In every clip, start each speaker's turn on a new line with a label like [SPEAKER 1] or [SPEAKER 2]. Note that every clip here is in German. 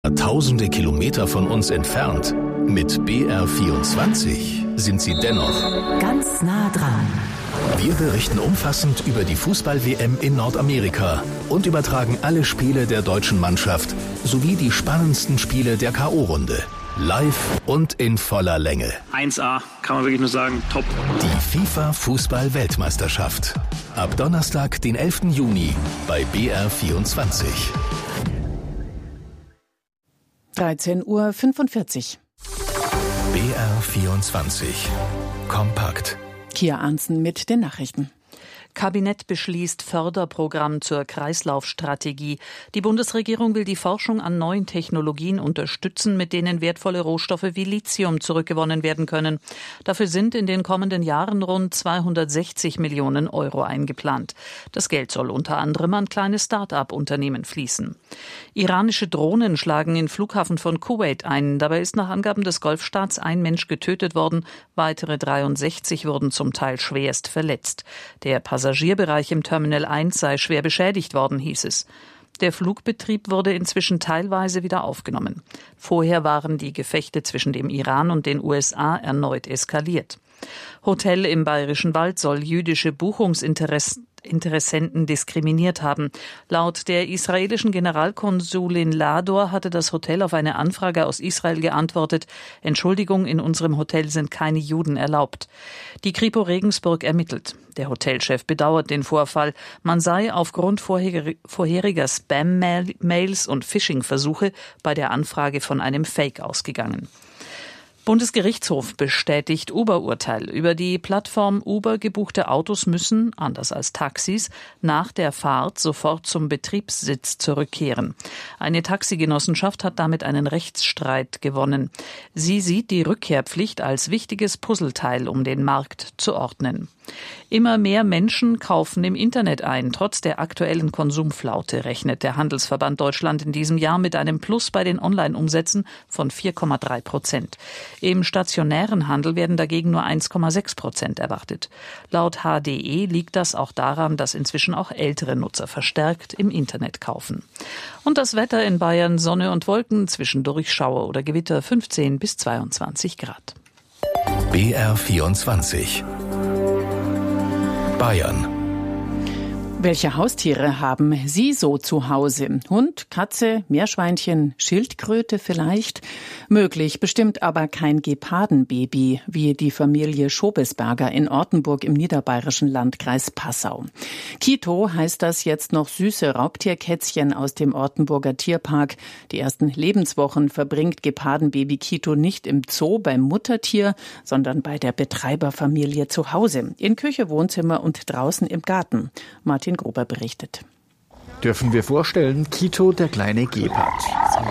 [SPEAKER 1] Tausende Kilometer von uns entfernt. Mit BR24 sind sie dennoch
[SPEAKER 2] ganz nah dran.
[SPEAKER 1] Wir berichten umfassend über die Fußball-WM in Nordamerika und übertragen alle Spiele der deutschen Mannschaft sowie die spannendsten Spiele der K.O.-Runde. Live und in voller Länge.
[SPEAKER 3] 1A, kann man wirklich nur sagen, top.
[SPEAKER 1] Die FIFA-Fußball-Weltmeisterschaft. Ab Donnerstag, den 11. Juni bei BR24.
[SPEAKER 2] 13:45 Uhr.
[SPEAKER 1] BR24. Kompakt.
[SPEAKER 2] Kia Arntzen mit den Nachrichten.
[SPEAKER 4] Kabinett beschließt Förderprogramm zur Kreislaufstrategie. Die Bundesregierung will die Forschung an neuen Technologien unterstützen, mit denen wertvolle Rohstoffe wie Lithium zurückgewonnen werden können. Dafür sind in den kommenden Jahren rund 260 Millionen Euro eingeplant. Das Geld soll unter anderem an kleine Start-up-Unternehmen fließen. Iranische Drohnen schlagen in Flughafen von Kuwait ein. Dabei ist nach Angaben des Golfstaats ein Mensch getötet worden. Weitere 63 wurden zum Teil schwerst verletzt. Der Passagierbereich im Terminal 1 sei schwer beschädigt worden, hieß es. Der Flugbetrieb wurde inzwischen teilweise wieder aufgenommen. Vorher waren die Gefechte zwischen dem Iran und den USA erneut eskaliert. Hotel im Bayerischen Wald soll jüdische Buchungsinteressenten diskriminiert haben. Laut der israelischen Generalkonsulin Lador hatte das Hotel auf eine Anfrage aus Israel geantwortet: Entschuldigung, in unserem Hotel sind keine Juden erlaubt. Die Kripo Regensburg ermittelt. Der Hotelchef bedauert den Vorfall. Man sei aufgrund vorheriger Spam-Mails und Phishing-Versuche bei der Anfrage von einem Fake ausgegangen. Bundesgerichtshof bestätigt Uber-Urteil. Über die Plattform Uber gebuchte Autos müssen, anders als Taxis, nach der Fahrt sofort zum Betriebssitz zurückkehren. Eine Taxigenossenschaft hat damit einen Rechtsstreit gewonnen. Sie sieht die Rückkehrpflicht als wichtiges Puzzleteil, um den Markt zu ordnen. Immer mehr Menschen kaufen im Internet ein. Trotz der aktuellen Konsumflaute rechnet der Handelsverband Deutschland in diesem Jahr mit einem Plus bei den Online-Umsätzen von 4,3%. Im stationären Handel werden dagegen nur 1,6% erwartet. Laut HDE liegt das auch daran, dass inzwischen auch ältere Nutzer verstärkt im Internet kaufen. Und das Wetter in Bayern: Sonne und Wolken, zwischendurch Schauer oder Gewitter, 15 bis 22 Grad.
[SPEAKER 1] BR24. Bayern.
[SPEAKER 2] Welche Haustiere haben Sie so zu Hause? Hund, Katze, Meerschweinchen, Schildkröte vielleicht? Möglich, bestimmt aber kein Gepardenbaby, wie die Familie Schobesberger in Ortenburg im niederbayerischen Landkreis Passau. Kito heißt das jetzt noch süße Raubtierkätzchen aus dem Ortenburger Tierpark. Die ersten Lebenswochen verbringt Gepardenbaby Kito nicht im Zoo beim Muttertier, sondern bei der Betreiberfamilie zu Hause, in Küche, Wohnzimmer und draußen im Garten. Martin Gruber berichtet.
[SPEAKER 5] Dürfen wir vorstellen, Kito, der kleine Gepard.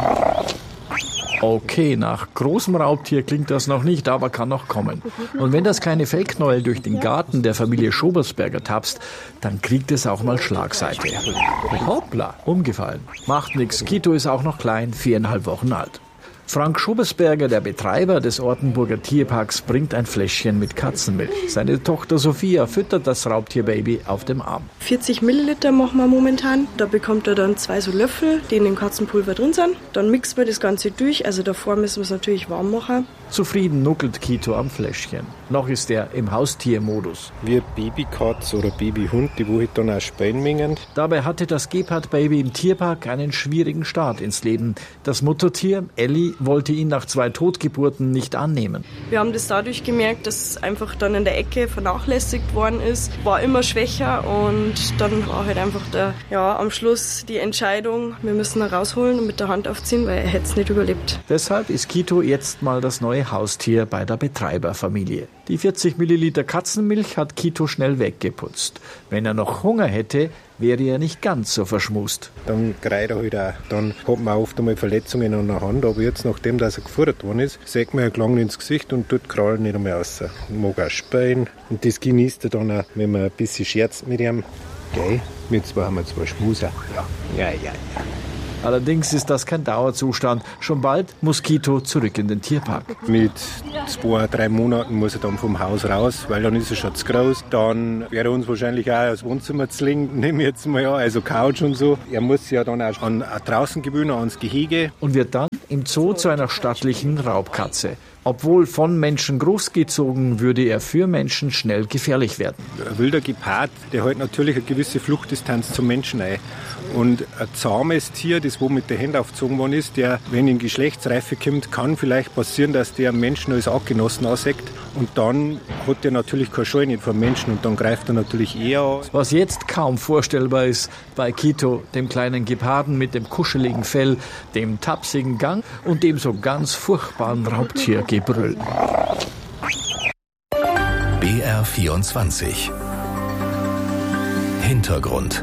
[SPEAKER 5] Okay, nach großem Raubtier klingt das noch nicht, aber kann noch kommen. Und wenn das kleine Fellknäuel durch den Garten der Familie Schobesberger tapst, dann kriegt es auch mal Schlagseite. Hoppla, umgefallen. Macht nix, Kito ist auch noch klein, 4,5 Wochen alt. Frank Schobesberger, der Betreiber des Ortenburger Tierparks, bringt ein Fläschchen mit Katzenmilch. Seine Tochter Sophia füttert das Raubtierbaby auf dem Arm.
[SPEAKER 6] 40 Milliliter machen wir momentan. Da bekommt er dann 2 so Löffel, die in dem Katzenpulver drin sind. Dann mixen wir das Ganze durch. Also davor müssen wir es natürlich warm machen.
[SPEAKER 5] Zufrieden nuckelt Kito am Fläschchen. Noch ist er im Haustiermodus.
[SPEAKER 7] Wie Babykatz oder Babyhund, die wo dann auch Spähen mengen.
[SPEAKER 5] Dabei hatte das Gepard-Baby im Tierpark einen schwierigen Start ins Leben. Das Muttertier, Elli, wollte ihn nach 2 Totgeburten nicht annehmen.
[SPEAKER 6] Wir haben das dadurch gemerkt, dass es einfach dann in der Ecke vernachlässigt worden ist. War immer schwächer und dann war halt einfach am Schluss die Entscheidung, wir müssen ihn rausholen und mit der Hand aufziehen, weil er hätte es nicht überlebt.
[SPEAKER 5] Deshalb ist Kito jetzt mal das neue Haustier bei der Betreiberfamilie. Die 40 Milliliter Katzenmilch hat Kito schnell weggeputzt. Wenn er noch Hunger hätte, wäre er nicht ganz so verschmust.
[SPEAKER 7] Dann schreit er halt auch. Dann hat man oft einmal Verletzungen an der Hand, aber jetzt, nachdem dass er gefordert worden ist, sagt man, er gelangt ins Gesicht und tut Krallen nicht einmal raus. Er mag auch spähen und das genießt er dann auch, wenn man ein bisschen scherzt mit ihm. Gell? Wir zwei haben 2 Schmuser. Ja.
[SPEAKER 5] Allerdings ist das kein Dauerzustand. Schon bald muss Kito zurück in den Tierpark.
[SPEAKER 7] Mit 2-3 Monaten muss er dann vom Haus raus, weil dann ist er schon zu groß. Dann wäre uns wahrscheinlich auch das Wohnzimmer zu legen, nehme ich jetzt mal an, also Couch und so. Er muss sich ja dann auch an draußen gewöhnen, ans Gehege.
[SPEAKER 5] Und wird dann im Zoo zu einer stattlichen Raubkatze. Obwohl von Menschen großgezogen, würde er für Menschen schnell gefährlich werden.
[SPEAKER 7] Ein wilder Gepard, der hält natürlich eine gewisse Fluchtdistanz zum Menschen ein. Und ein zahmes Tier, das wo mit der Hand aufgezogen worden ist, der, wenn in Geschlechtsreife kommt, kann vielleicht passieren, dass der einen Menschen als Artgenossen anseckt. Und dann hat der natürlich keine Scheu nicht vom Menschen und dann greift er natürlich eher an.
[SPEAKER 5] Was jetzt kaum vorstellbar ist bei Kito, dem kleinen Geparden mit dem kuscheligen Fell, dem tapsigen Gang und dem so ganz furchtbaren Raubtiergebrüll.
[SPEAKER 1] BR24 Hintergrund.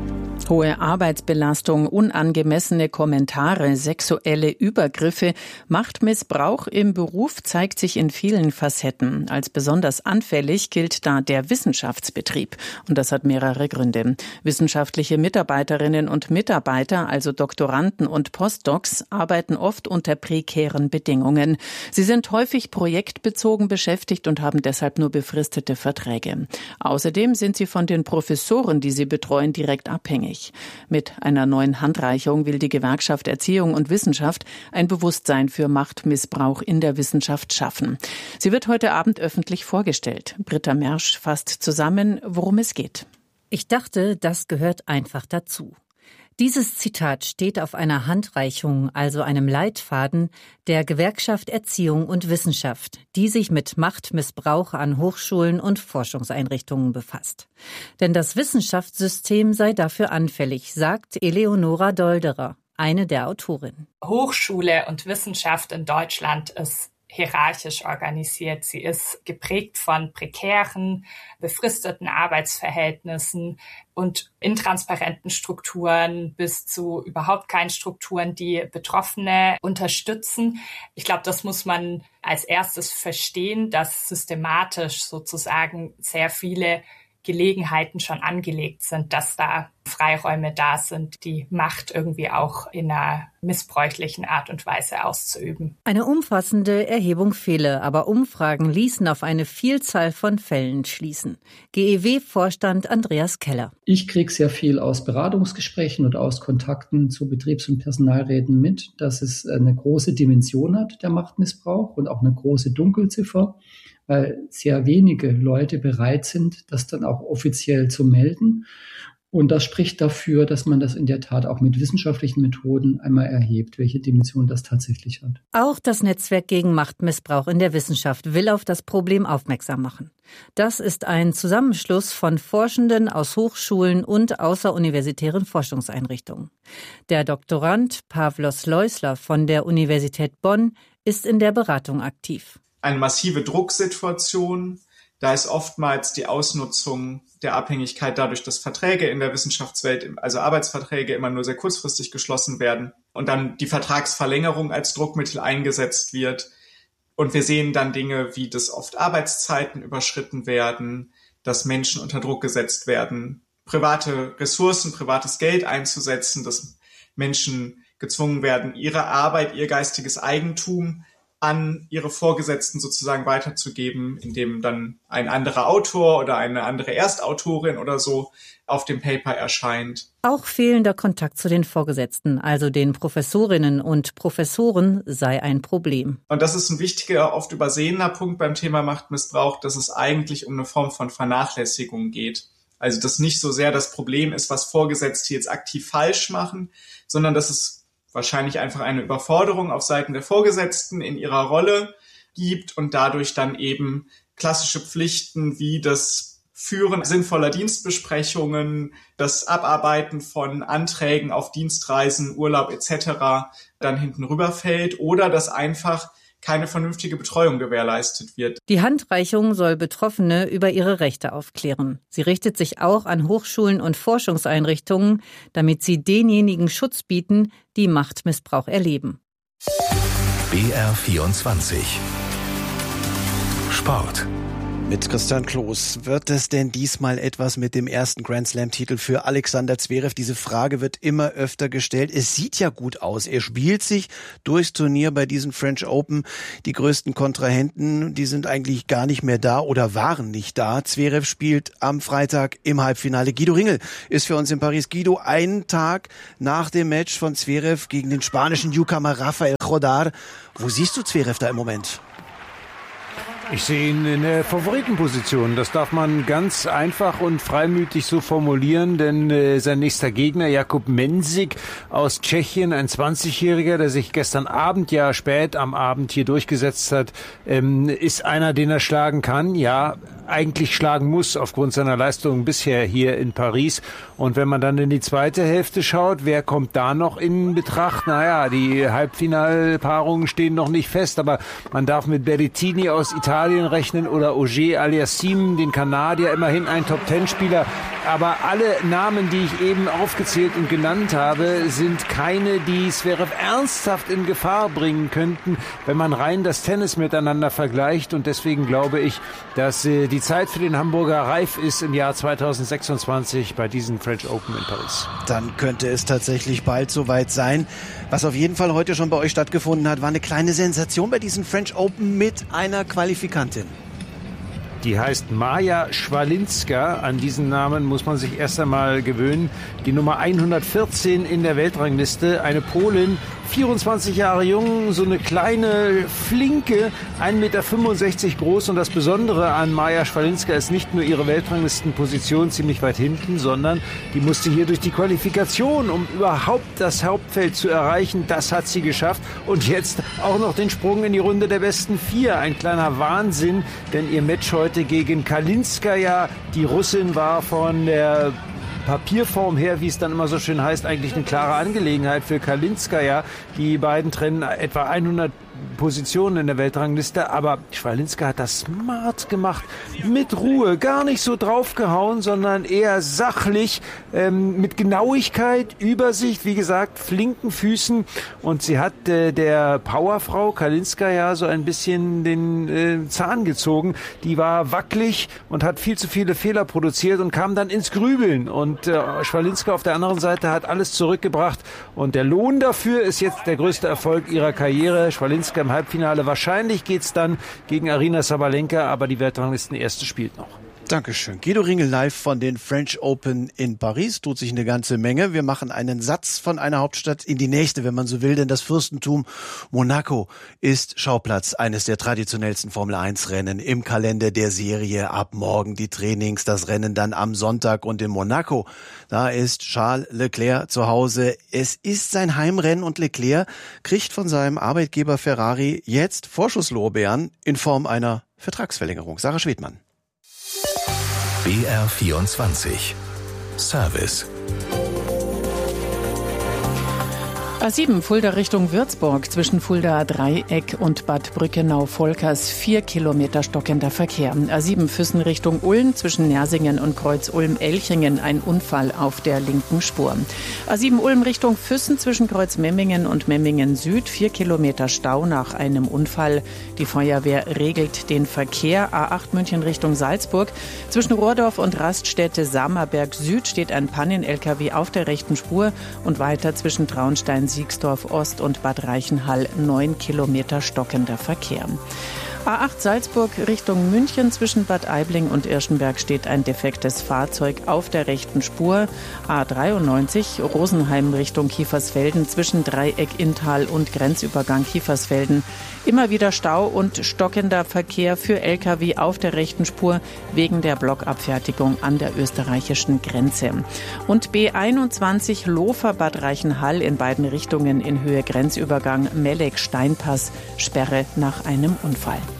[SPEAKER 2] Hohe Arbeitsbelastung, unangemessene Kommentare, sexuelle Übergriffe, Machtmissbrauch im Beruf zeigt sich in vielen Facetten. Als besonders anfällig gilt da der Wissenschaftsbetrieb. Und das hat mehrere Gründe. Wissenschaftliche Mitarbeiterinnen und Mitarbeiter, also Doktoranden und Postdocs, arbeiten oft unter prekären Bedingungen. Sie sind häufig projektbezogen beschäftigt und haben deshalb nur befristete Verträge. Außerdem sind sie von den Professoren, die sie betreuen, direkt abhängig. Mit einer neuen Handreichung will die Gewerkschaft Erziehung und Wissenschaft ein Bewusstsein für Machtmissbrauch in der Wissenschaft schaffen. Sie wird heute Abend öffentlich vorgestellt. Britta Mersch fasst zusammen, worum es geht.
[SPEAKER 8] Ich dachte, das gehört einfach dazu. Dieses Zitat steht auf einer Handreichung, also einem Leitfaden der Gewerkschaft Erziehung und Wissenschaft, die sich mit Machtmissbrauch an Hochschulen und Forschungseinrichtungen befasst. Denn das Wissenschaftssystem sei dafür anfällig, sagt Eleonora Dolderer, eine der Autorinnen.
[SPEAKER 9] Hochschule und Wissenschaft in Deutschland ist hierarchisch organisiert. Sie ist geprägt von prekären, befristeten Arbeitsverhältnissen und intransparenten Strukturen bis zu überhaupt keinen Strukturen, die Betroffene unterstützen. Ich glaube, das muss man als erstes verstehen, dass systematisch sozusagen sehr viele Gelegenheiten schon angelegt sind, dass da Freiräume da sind, die Macht irgendwie auch in einer missbräuchlichen Art und Weise auszuüben.
[SPEAKER 8] Eine umfassende Erhebung fehle, aber Umfragen ließen auf eine Vielzahl von Fällen schließen. GEW-Vorstand Andreas Keller.
[SPEAKER 10] Ich kriege sehr viel aus Beratungsgesprächen und aus Kontakten zu Betriebs- und Personalräten mit, dass es eine große Dimension hat, der Machtmissbrauch, und auch eine große Dunkelziffer, weil sehr wenige Leute bereit sind, das dann auch offiziell zu melden. Und das spricht dafür, dass man das in der Tat auch mit wissenschaftlichen Methoden einmal erhebt, welche Dimension das tatsächlich hat.
[SPEAKER 8] Auch das Netzwerk gegen Machtmissbrauch in der Wissenschaft will auf das Problem aufmerksam machen. Das ist ein Zusammenschluss von Forschenden aus Hochschulen und außeruniversitären Forschungseinrichtungen. Der Doktorand Pavlos Leusler von der Universität Bonn ist in der Beratung aktiv.
[SPEAKER 11] Eine massive Drucksituation. Da ist oftmals die Ausnutzung der Abhängigkeit dadurch, dass Verträge in der Wissenschaftswelt, also Arbeitsverträge, immer nur sehr kurzfristig geschlossen werden und dann die Vertragsverlängerung als Druckmittel eingesetzt wird. Und wir sehen dann Dinge, wie dass oft Arbeitszeiten überschritten werden, dass Menschen unter Druck gesetzt werden, private Ressourcen, privates Geld einzusetzen, dass Menschen gezwungen werden, ihre Arbeit, ihr geistiges Eigentum an ihre Vorgesetzten sozusagen weiterzugeben, indem dann ein anderer Autor oder eine andere Erstautorin oder so auf dem Paper erscheint.
[SPEAKER 8] Auch fehlender Kontakt zu den Vorgesetzten, also den Professorinnen und Professoren, sei ein Problem.
[SPEAKER 11] Und das ist ein wichtiger, oft übersehener Punkt beim Thema Machtmissbrauch, dass es eigentlich um eine Form von Vernachlässigung geht. Also dass nicht so sehr das Problem ist, was Vorgesetzte jetzt aktiv falsch machen, sondern dass es wahrscheinlich einfach eine Überforderung auf Seiten der Vorgesetzten in ihrer Rolle gibt und dadurch dann eben klassische Pflichten wie das Führen sinnvoller Dienstbesprechungen, das Abarbeiten von Anträgen auf Dienstreisen, Urlaub etc. dann hinten rüberfällt oder dass einfach keine vernünftige Betreuung gewährleistet wird.
[SPEAKER 8] Die Handreichung soll Betroffene über ihre Rechte aufklären. Sie richtet sich auch an Hochschulen und Forschungseinrichtungen, damit sie denjenigen Schutz bieten, die Machtmissbrauch erleben.
[SPEAKER 1] BR24 Sport.
[SPEAKER 12] Mit Christian Kloß. Wird es denn diesmal etwas mit dem ersten Grand-Slam-Titel für Alexander Zverev? Diese Frage wird immer öfter gestellt. Es sieht ja gut aus. Er spielt sich durchs Turnier bei diesen French Open. Die größten Kontrahenten, die sind eigentlich gar nicht mehr da oder waren nicht da. Zverev spielt am Freitag im Halbfinale. Guido Ringel ist für uns in Paris. Guido, einen Tag nach dem Match von Zverev gegen den spanischen Newcomer Rafael Jodar. Wo siehst du Zverev da im Moment?
[SPEAKER 13] Ich sehe ihn in der Favoritenposition. Das darf man ganz einfach und freimütig so formulieren, denn sein nächster Gegner, Jakub Mensik aus Tschechien, ein 20-Jähriger, der sich gestern Abend, ja spät am Abend hier durchgesetzt hat, ist einer, den er schlagen kann, ja, eigentlich schlagen muss aufgrund seiner Leistungen bisher hier in Paris. Und wenn man dann in die zweite Hälfte schaut, wer kommt da noch in Betracht? Naja, die Halbfinalpaarungen stehen noch nicht fest, aber man darf mit Berrettini aus Italien rechnen oder Auger Aliassime, den Kanadier, immerhin ein Top-10-Spieler. Aber alle Namen, die ich eben aufgezählt und genannt habe, sind keine, die Zverev ernsthaft in Gefahr bringen könnten, wenn man rein das Tennis miteinander vergleicht. Und deswegen glaube ich, dass die Zeit für den Hamburger reif ist im Jahr 2026 bei diesen French Open in Paris.
[SPEAKER 12] Dann könnte es tatsächlich bald soweit sein. Was auf jeden Fall heute schon bei euch stattgefunden hat, war eine kleine Sensation bei diesen French Open mit einer Qualifikantin.
[SPEAKER 13] Die heißt Maja Schwalinska. An diesen Namen muss man sich erst einmal gewöhnen. Die Nummer 114 in der Weltrangliste. Eine Polin, 24 Jahre jung, so eine kleine, flinke, 1,65 Meter groß. Und das Besondere an Maja Schwalinska ist nicht nur ihre Weltranglistenposition ziemlich weit hinten, sondern die musste hier durch die Qualifikation, um überhaupt das Hauptfeld zu erreichen. Das hat sie geschafft. Und jetzt auch noch den Sprung in die Runde der besten 4. Ein kleiner Wahnsinn, denn ihr Match heute gegen Kalinskaya, die Russin, war von der Papierform her, wie es dann immer so schön heißt, eigentlich eine klare Angelegenheit für Kalinskaya. Die beiden trennen etwa 100 Positionen in der Weltrangliste, aber Schwalinska hat das smart gemacht, mit Ruhe, gar nicht so draufgehauen, sondern eher sachlich, mit Genauigkeit, Übersicht, wie gesagt, flinken Füßen, und sie hat der Powerfrau Kalinskaya so ein bisschen den Zahn gezogen. Die war wackelig und hat viel zu viele Fehler produziert und kam dann ins Grübeln, und Schwalinska auf der anderen Seite hat alles zurückgebracht, und der Lohn dafür ist jetzt der größte Erfolg ihrer Karriere. Schwalinska im Halbfinale. Wahrscheinlich geht's dann gegen Aryna Sabalenka, aber die Weltranglistenerste spielt noch.
[SPEAKER 12] Dankeschön. Guido Ringel live von den French Open in Paris. Tut sich eine ganze Menge. Wir machen einen Satz von einer Hauptstadt in die nächste, wenn man so will, denn das Fürstentum Monaco ist Schauplatz eines der traditionellsten Formel-1-Rennen im Kalender der Serie. Ab morgen die Trainings, das Rennen dann am Sonntag, und in Monaco, da ist Charles Leclerc zu Hause. Es ist sein Heimrennen, und Leclerc kriegt von seinem Arbeitgeber Ferrari jetzt Vorschusslorbeeren in Form einer Vertragsverlängerung. Sarah Schwedmann.
[SPEAKER 1] BR24 Service.
[SPEAKER 2] A7 Fulda Richtung Würzburg zwischen Fulda Dreieck und Bad Brückenau-Volkers 4 Kilometer stockender Verkehr. A7 Füssen Richtung Ulm zwischen Nersingen und Kreuz Ulm-Elchingen ein Unfall auf der linken Spur. A7 Ulm Richtung Füssen zwischen Kreuz Memmingen und Memmingen Süd 4 Kilometer Stau nach einem Unfall. Die Feuerwehr regelt den Verkehr. A8 München Richtung Salzburg zwischen Rohrdorf und Raststätte Samerberg Süd steht ein Pannen-LKW auf der rechten Spur, und weiter zwischen Traunstein, Siegsdorf Ost und Bad Reichenhall 9 Kilometer stockender Verkehr. A8 Salzburg Richtung München zwischen Bad Aibling und Irschenberg steht ein defektes Fahrzeug auf der rechten Spur. A93 Rosenheim Richtung Kiefersfelden zwischen Dreieck Inntal und Grenzübergang Kiefersfelden. Immer wieder Stau und stockender Verkehr für Lkw auf der rechten Spur wegen der Blockabfertigung an der österreichischen Grenze. Und B21 Lofer Bad Reichenhall in beiden Richtungen in Höhe Grenzübergang Melek-Steinpass, Sperre nach einem Unfall.